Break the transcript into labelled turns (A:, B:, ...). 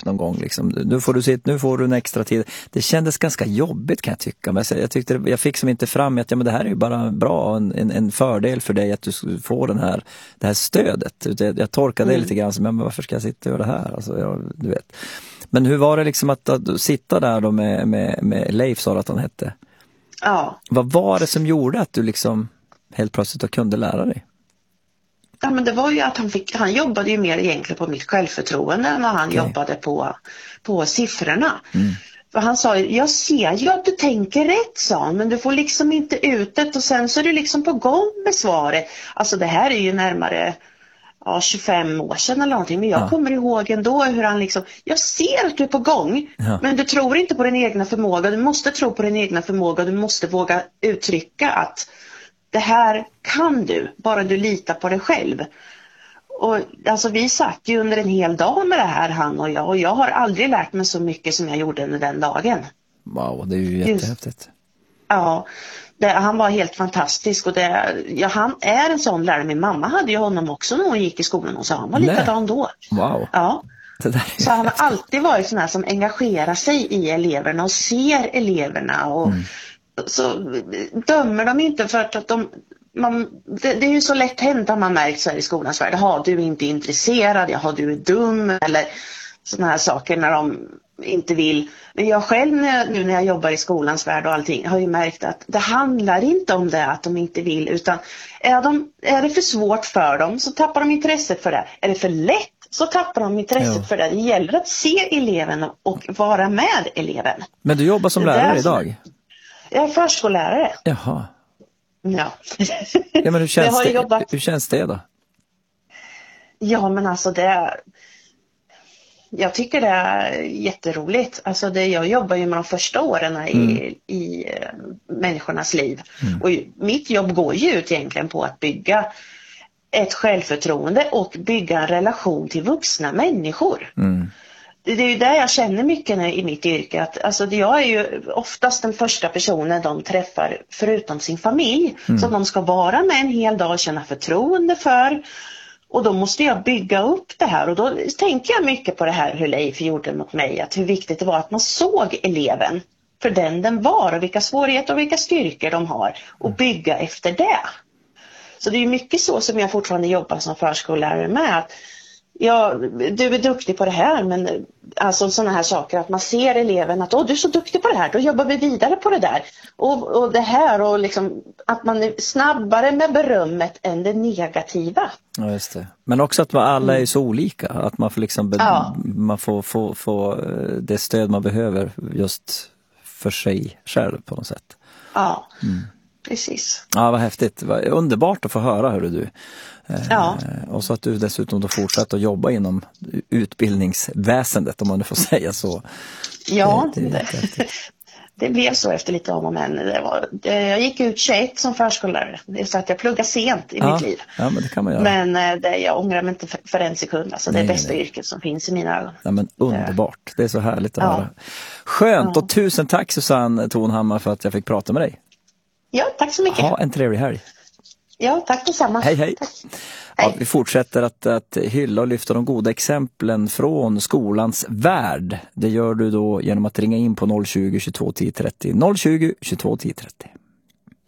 A: upp någon gång liksom. Nu får du en extra tid. Det kändes ganska jobbigt kan jag tycka. Men jag fick som inte fram att men det här är ju bara bra, en fördel för dig att du får det här stödet. Jag tolkade det lite grann som, men varför ska jag sitta och göra det här? Alltså, du vet. Men hur var det liksom att sitta där då med Leif, sa att han hette?
B: Ja.
A: Vad var det som gjorde att du liksom helt plötsligt kunde lära dig?
B: Ja, men det var ju att han jobbade ju mer egentligen på mitt självförtroende än han jobbade på siffrorna. För han sa, jag ser ju att du tänker rätt, sa han, men du får liksom inte ut det och sen så är du liksom på gång med svaret. Alltså det här är ju närmare 25 år sedan eller någonting, men jag kommer ihåg ändå hur han liksom, jag ser att du är på gång, men du tror inte på din egna förmåga, du måste tro på din egna förmåga, du måste våga uttrycka att det här kan du, bara du litar på dig själv. Och alltså vi satt ju under en hel dag med det här, han och jag har aldrig lärt mig så mycket som jag gjorde under den dagen.
A: Wow, det är ju jättehäftigt.
B: Ja, han var helt fantastisk och han är en sån lärare. Min mamma hade ju honom också när hon gick i skolan och så han var likadan då.
A: Wow.
B: Ja. Så han har alltid varit sån här som engagerar sig i eleverna och ser eleverna och så dömer de inte för att det är ju så lätt hänt att man märkt så här i skolans värld. Du är inte intresserad, du är dum eller såna här saker när de inte vill. Men jag själv nu när jag jobbar i skolans värld och allting har ju märkt att det handlar inte om det att de inte vill, utan är det för svårt för dem så tappar de intresset för det. Är det för lätt så tappar de intresset för det. Det gäller att se eleven och vara med eleven.
A: Men du jobbar som lärare idag?
B: Jag är förskollärare.
A: Jaha.
B: Ja.
A: Ja, men hur känns det då?
B: Ja, men alltså jag tycker det är jätteroligt. Alltså jag jobbar ju med de första åren i människornas liv. Och mitt jobb går ju ut egentligen på att bygga ett självförtroende och bygga en relation till vuxna människor. Det är ju där jag känner mycket i mitt yrke. Att, alltså, jag är ju oftast den första personen de träffar förutom sin familj. Så de ska vara med en hel dag och känna förtroende för. Och då måste jag bygga upp det här. Och då tänker jag mycket på det här hur Leif gjorde mot mig. Att hur viktigt det var att man såg eleven för den var. Och vilka svårigheter och vilka styrkor de har. Och bygga efter det. Så det är ju mycket så som jag fortfarande jobbar som förskollärare med. Att du är duktig på det här, men alltså sådana här saker att man ser eleven att du är så duktig på det här, då jobbar vi vidare på det där och det här och liksom att man är snabbare med berömmet än det negativa.
A: Ja, just det. Men också att alla är så olika, att man får liksom man får det stöd man behöver just för sig själv på något sätt.
B: Ja. Precis.
A: Ja, vad häftigt. Vad underbart att få höra, hörru du. Och så att du dessutom då fortsätter att jobba inom utbildningsväsendet, om man nu får säga så.
B: Ja, det blev så efter lite om och men. Jag gick ut 21 som förskollärare. Det är så att jag pluggade sent i mitt liv.
A: Ja, men det kan man göra.
B: Men jag ångrar mig inte för en sekund. Alltså, det är bästa yrket som finns i mina ögon.
A: Ja, men underbart. Det är så härligt att höra. Skönt, och tusen tack Susanne Thornhammar för att jag fick prata med dig.
B: Ja, tack så mycket.
A: Ha en trevlig helg.
B: Ja, tack detsamma.
A: Hej, hej.
B: Tack.
A: Ja, vi fortsätter att hylla och lyfta de goda exemplen från skolans värld. Det gör du då genom att ringa in på 020 22 10 30. 020 22 10 30.